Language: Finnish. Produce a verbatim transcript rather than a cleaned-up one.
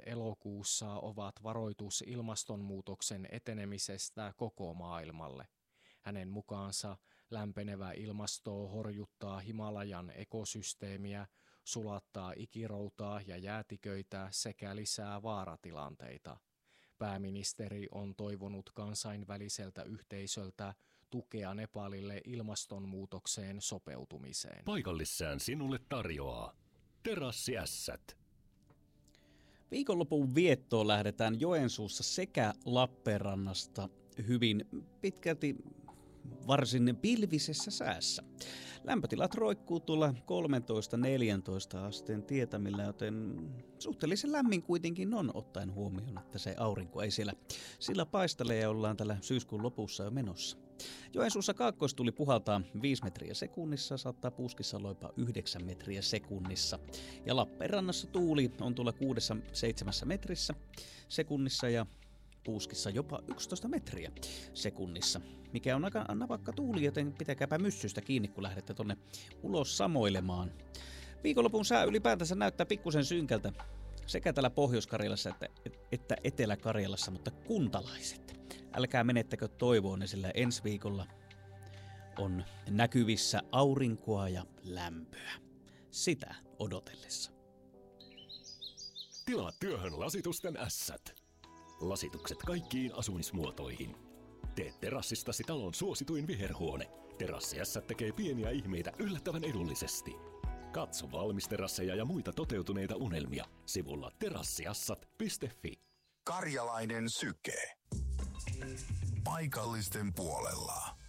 elokuussa ovat varoitus ilmastonmuutoksen etenemisestä koko maailmalle. Hänen mukaansa lämpenevä ilmasto horjuttaa Himalajan ekosysteemiä, sulattaa ikiroutaa ja jäätiköitä sekä lisää vaaratilanteita. Pääministeri on toivonut kansainväliseltä yhteisöltä tukea Nepalille ilmastonmuutokseen sopeutumiseen. Paikallissään sinulle tarjoaa Terassiässät. Viikonlopun viettoon lähdetään Joensuussa sekä Lappeenrannasta hyvin pitkälti varsin pilvisessä säässä. Lämpötilat roikkuu tuolla kolmetoista neljätoista asteen tietämillä, joten suhteellisen lämmin kuitenkin on ottaen huomioon, että se aurinko ei siellä sillä paistele ja ollaan tällä syyskuun lopussa jo menossa. Joensuussa kaakkoistuli puhaltaa viisi metriä sekunnissa, saattaa Puuskissa loipaa yhdeksän metriä sekunnissa. Ja Lappeenrannassa tuuli on tuolla kuudessa seitsemässä metrissä sekunnissa ja Puuskissa jopa yksitoista metriä sekunnissa, mikä on aika napakka tuuli, joten pitäkääpä myssystä kiinni, kun lähdette tonne ulos samoilemaan. Viikonlopun sää ylipäätänsä näyttää pikkusen synkältä sekä täällä Pohjois-Karjalassa että, että Etelä-Karjalassa, mutta kuntalaiset, älkää menettäkö toivoonne, sillä ensi viikolla on näkyvissä aurinkoa ja lämpöä. Sitä odotellessa. Tilaa työhön lasitusten ässät. Lasitukset kaikkiin asumismuotoihin. Tee terassistasi talon suosituin viherhuone. Terassiässät tekee pieniä ihmeitä yllättävän edullisesti. Katso valmisterasseja ja muita toteutuneita unelmia sivulla terassiassat piste fi. Karjalainen syke. Paikallisten puolella.